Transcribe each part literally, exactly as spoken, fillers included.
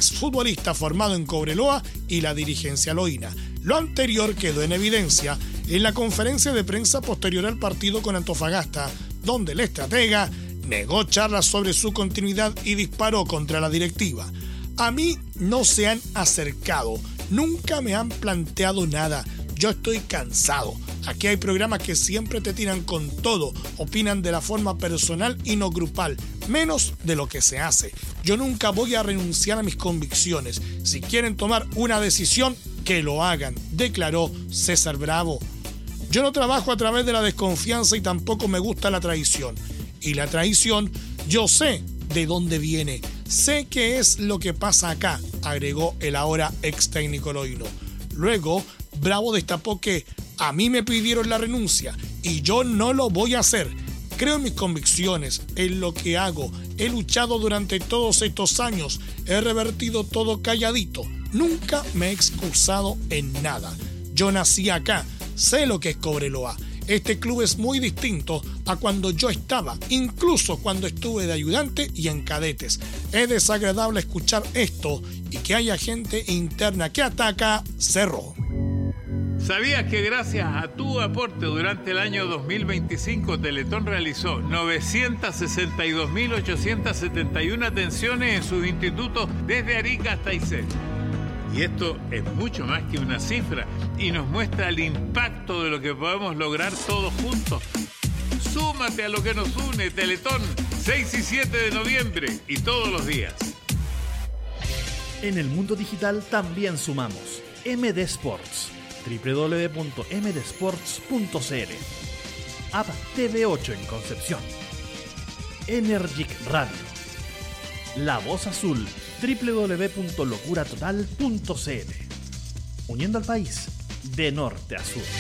exfutbolista formado en Cobreloa y la dirigencia loína. Lo anterior quedó en evidencia en la conferencia de prensa posterior al partido con Antofagasta, donde el estratega negó charlas sobre su continuidad y disparó contra la directiva. A mí no se han acercado, nunca me han planteado nada. Yo estoy cansado. Aquí hay programas que siempre te tiran con todo, opinan de la forma personal y no grupal, menos de lo que se hace. Yo nunca voy a renunciar a mis convicciones. Si quieren tomar una decisión, que lo hagan, declaró César Bravo. Yo no trabajo a través de la desconfianza y tampoco me gusta la traición. Y la traición, yo sé de dónde viene. Sé qué es lo que pasa acá, agregó el ahora ex técnico loíno. Luego, Bravo destapó que a mí me pidieron la renuncia y yo no lo voy a hacer. Creo en mis convicciones, en lo que hago. He luchado durante todos estos años. He revertido todo calladito. Nunca me he excusado en nada. Yo nací acá. Sé lo que es Cobreloa. Este club es muy distinto a cuando yo estaba, incluso cuando estuve de ayudante y en cadetes. Es desagradable escuchar esto y que haya gente interna que ataca Cerro. ¿Sabías que gracias a tu aporte durante el año dos mil veinticinco Teletón realizó novecientas sesenta y dos mil ochocientas setenta y una atenciones en sus institutos desde Arica hasta Aysén? Y esto es mucho más que una cifra y nos muestra el impacto de lo que podemos lograr todos juntos. Súmate a lo que nos une, Teletón, seis y siete de noviembre y todos los días. En el mundo digital también sumamos M D Sports. doble u doble u doble u punto m d sports punto c l. App T V ocho en Concepción. Energic Radio. La Voz Azul. doble u doble u doble u punto locura total punto c l. Uniendo al país de norte a sur.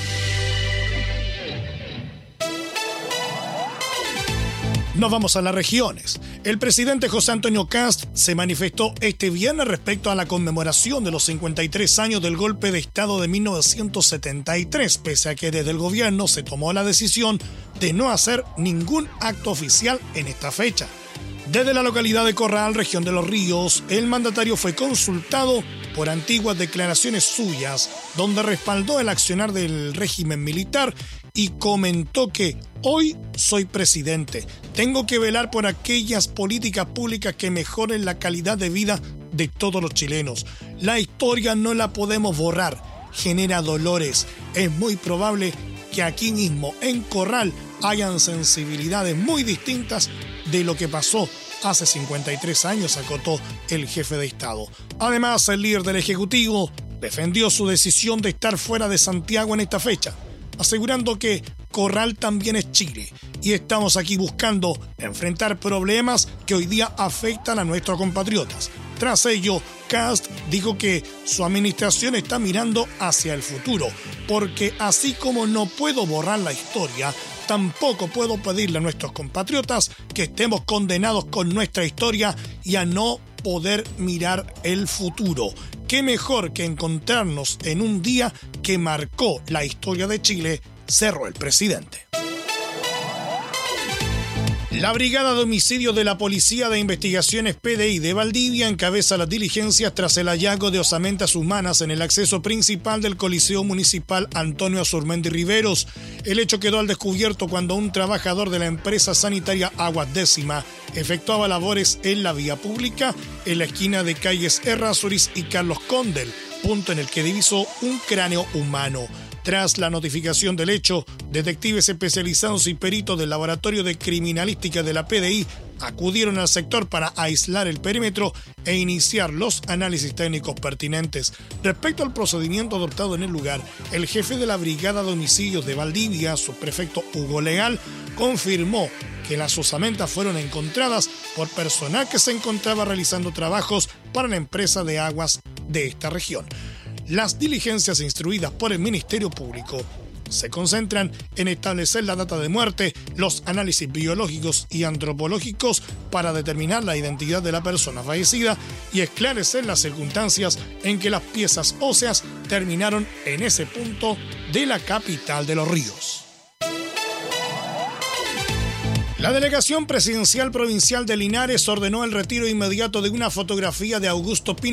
Nos vamos a las regiones. El presidente José Antonio Kast se manifestó este viernes respecto a la conmemoración de los cincuenta y tres años del golpe de Estado de mil novecientos setenta y tres, pese a que desde el gobierno se tomó la decisión de no hacer ningún acto oficial en esta fecha. Desde la localidad de Corral, región de Los Ríos, el mandatario fue consultado por antiguas declaraciones suyas, donde respaldó el accionar del régimen militar y comentó que hoy soy presidente. Tengo que velar por aquellas políticas públicas que mejoren la calidad de vida de todos los chilenos. La historia no la podemos borrar, genera dolores. Es muy probable que aquí mismo, en Corral, hayan sensibilidades muy distintas de lo que pasó hace cincuenta y tres años, acotó el jefe de Estado. Además, el líder del Ejecutivo defendió su decisión de estar fuera de Santiago en esta fecha, asegurando que Corral también es Chile y estamos aquí buscando enfrentar problemas que hoy día afectan a nuestros compatriotas. Tras ello, Kast dijo que su administración está mirando hacia el futuro, porque así como no puedo borrar la historia, tampoco puedo pedirle a nuestros compatriotas que estemos condenados con nuestra historia y a no poder mirar el futuro. Qué mejor que encontrarnos en un día que marcó la historia de Chile, cerró el presidente. La Brigada de Homicidios de la Policía de Investigaciones P D I de Valdivia encabeza las diligencias tras el hallazgo de osamentas humanas en el acceso principal del Coliseo Municipal Antonio Azurmendi Riveros. El hecho quedó al descubierto cuando un trabajador de la empresa sanitaria Aguas Décima efectuaba labores en la vía pública en la esquina de calles Errázuriz y Carlos Condel, punto en el que divisó un cráneo humano. Tras la notificación del hecho, detectives especializados y peritos del Laboratorio de Criminalística de la P D I acudieron al sector para aislar el perímetro e iniciar los análisis técnicos pertinentes. Respecto al procedimiento adoptado en el lugar, el jefe de la Brigada de Homicidios de Valdivia, subprefecto Hugo Leal, confirmó que las osamentas fueron encontradas por personal que se encontraba realizando trabajos para la empresa de aguas de esta región. Las diligencias instruidas por el Ministerio Público se concentran en establecer la data de muerte, los análisis biológicos y antropológicos para determinar la identidad de la persona fallecida y esclarecer las circunstancias en que las piezas óseas terminaron en ese punto de la capital de Los Ríos. La Delegación Presidencial Provincial de Linares ordenó el retiro inmediato de una fotografía de Augusto Pinochet